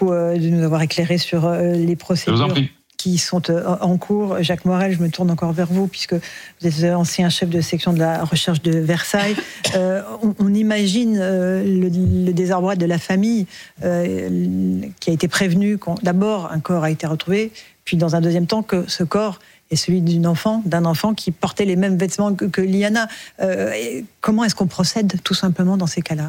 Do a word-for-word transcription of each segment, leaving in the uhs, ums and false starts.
beaucoup euh, de nous avoir éclairé sur euh, les procédures qui sont euh, en cours. Jacques Morel, je me tourne encore vers vous, puisque vous êtes ancien chef de section de la recherche de Versailles. Euh, on, on imagine euh, le, le désarroi de la famille euh, qui a été prévenue quand d'abord un corps a été retrouvé, puis dans un deuxième temps que ce corps est celui d'une enfant, d'un enfant qui portait les mêmes vêtements que, que Liana. Euh, comment est-ce qu'on procède tout simplement dans ces cas-là ?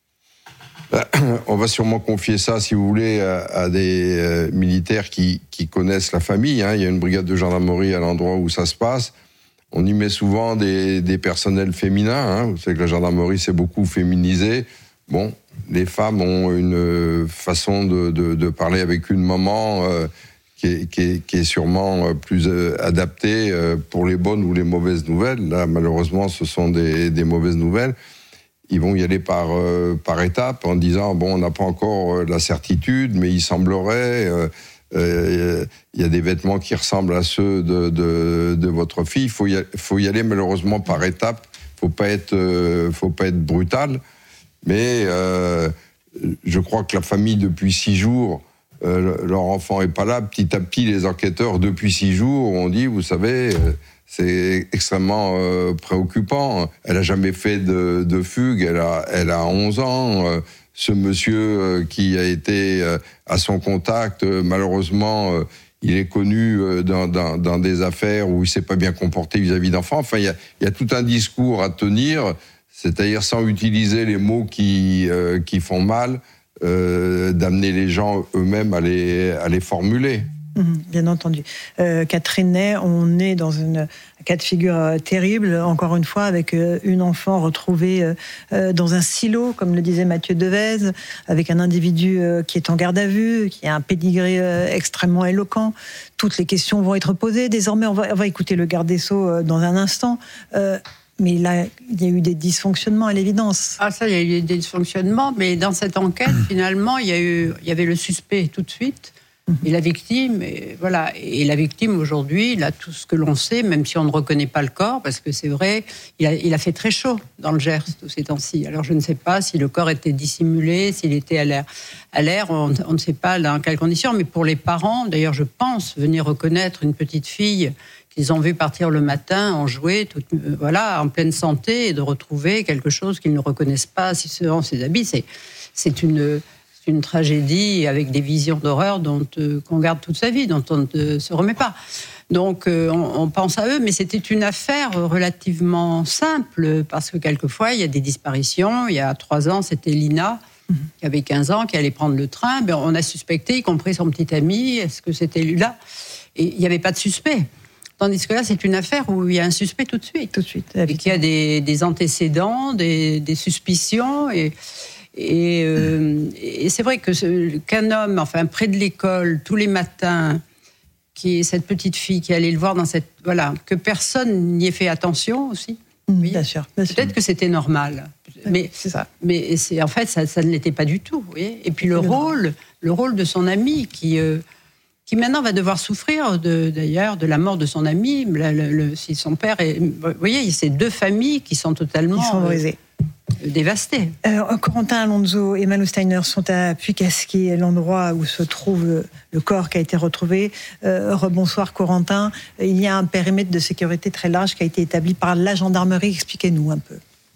On va sûrement confier ça, si vous voulez, à, à des euh, militaires qui, qui connaissent la famille. Hein. Il y a une brigade de gendarmerie à l'endroit où ça se passe. On y met souvent des, des personnels féminins. Hein. Vous savez que la gendarmerie s'est beaucoup féminisée. Bon, les femmes ont une façon de, de, de parler avec une maman euh, qui, est, qui, est, qui est sûrement plus euh, adaptée euh, pour les bonnes ou les mauvaises nouvelles. Là, malheureusement, ce sont des, des mauvaises nouvelles. Ils vont y aller par, euh, par étapes en disant, bon, on n'a pas encore euh, la certitude, mais il semblerait, euh, euh, il y a des vêtements qui ressemblent à ceux de, de, de votre fille. Il faut y, faut y aller malheureusement par étapes. Il ne faut pas être, euh, faut pas être brutal. Mais euh, je crois que la famille, depuis six jours, euh, leur enfant n'est pas là. Petit à petit, les enquêteurs, depuis six jours, ont dit, vous savez... Euh, c'est extrêmement euh, préoccupant. Elle n'a jamais fait de, de fugue, elle a, elle a onze ans. Euh, ce monsieur euh, qui a été euh, à son contact, euh, malheureusement, euh, il est connu euh, dans, dans, dans des affaires où il ne s'est pas bien comporté vis-à-vis d'enfants. Enfin, il y a, il y a tout un discours à tenir, c'est-à-dire sans utiliser les mots qui, euh, qui font mal, euh, d'amener les gens eux-mêmes à les, à les formuler. Bien entendu. Euh, Catherine Ney, on est dans une, un cas de figure euh, terrible, encore une fois, avec euh, une enfant retrouvée euh, euh, dans un silo, comme le disait Mathieu Devez, avec un individu euh, qui est en garde à vue, qui a un pédigré euh, extrêmement éloquent. Toutes les questions vont être posées. Désormais, on va, on va écouter le garde des Sceaux euh, dans un instant. Euh, mais là, il y a eu des dysfonctionnements à l'évidence. Ah ça, il y a eu des dysfonctionnements, mais dans cette enquête, finalement, il y a eu, il y avait le suspect tout de suite. Et la victime, et voilà. Et la victime aujourd'hui, là, tout ce que l'on sait, même si on ne reconnaît pas le corps, parce que c'est vrai, il a, il a fait très chaud dans le Gers tous ces temps-ci. Alors je ne sais pas si le corps était dissimulé, s'il était à l'air, à l'air, on, on ne sait pas dans quelles conditions. Mais pour les parents, d'ailleurs, je pense venir reconnaître une petite fille qu'ils ont vue partir le matin, en jouer, toute, euh, voilà, en pleine santé, et de retrouver quelque chose qu'ils ne reconnaissent pas, si ce sont ses habits, c'est, c'est une une tragédie avec des visions d'horreur dont euh, qu'on garde toute sa vie, dont on ne se remet pas. Donc euh, on, on pense à eux, mais c'était une affaire relativement simple, parce que quelquefois il y a des disparitions. Il y a trois ans, c'était Lina, qui avait quinze ans, qui allait prendre le train. Ben, on a suspecté, y compris son petit ami, est-ce que c'était lui là ? Et il n'y avait pas de suspect. Tandis que là, c'est une affaire où il y a un suspect tout de suite. Tout de suite. Et qu'il y a des, des antécédents, des, des suspicions, et... Et, euh, et c'est vrai que ce, qu'un homme, enfin près de l'école, tous les matins, qui est cette petite fille qui allait le voir dans cette, voilà, que personne n'y ait fait attention aussi. Mmh, oui. Bien sûr. Bien Peut-être sûr. que c'était normal, mais c'est ça. Mais c'est en fait ça, ça ne l'était pas du tout. Vous voyez. Et puis le rôle, le rôle de son ami qui. Euh, qui maintenant va devoir souffrir de, d'ailleurs de la mort de son ami, le, le, le, si son père est... Vous voyez, c'est deux familles qui sont totalement... Ils sont brisées. Euh, dévastées. Euh, Corentin Alonso et Manu Steiner sont à Puy-Casquier, l'endroit où se trouve le corps qui a été retrouvé. Euh, rebonsoir Corentin. Il y a un périmètre de sécurité très large qui a été établi par la gendarmerie. Expliquez-nous un peu.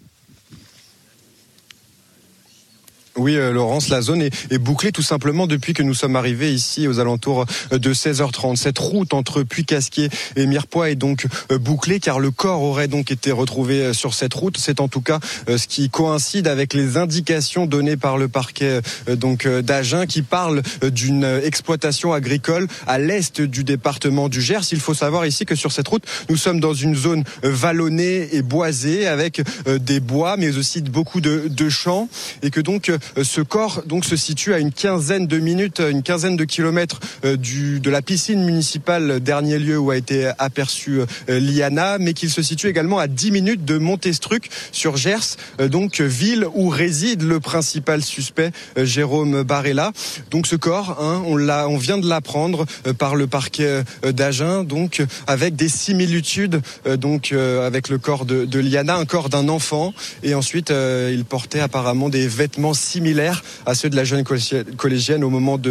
Oui, euh, Laurence, la zone est, est bouclée tout simplement depuis que nous sommes arrivés ici aux alentours de seize heures trente. Cette route entre Puy-Casquier et Mirepoix est donc euh, bouclée car le corps aurait donc été retrouvé euh, sur cette route. C'est en tout cas euh, ce qui coïncide avec les indications données par le parquet euh, donc euh, d'Agen qui parle euh, d'une exploitation agricole à l'est du département du Gers. Il faut savoir ici que sur cette route, nous sommes dans une zone euh, vallonnée et boisée avec euh, des bois mais aussi beaucoup de, de champs et que donc euh, ce corps donc se situe à une quinzaine de minutes, une quinzaine de kilomètres euh, du, de la piscine municipale, dernier lieu où a été aperçue euh, Liana, mais qu'il se situe également à dix minutes de Montestruc sur Gers, euh, donc ville où réside le principal suspect, euh, Jérôme Barella. Donc ce corps, hein, on, l'a, on vient de l'apprendre euh, par le parquet euh, d'Agen, donc avec des similitudes euh, donc euh, avec le corps de, de Liana, un corps d'un enfant, et ensuite euh, il portait apparemment des vêtements similaires à ceux de la jeune collégienne au moment de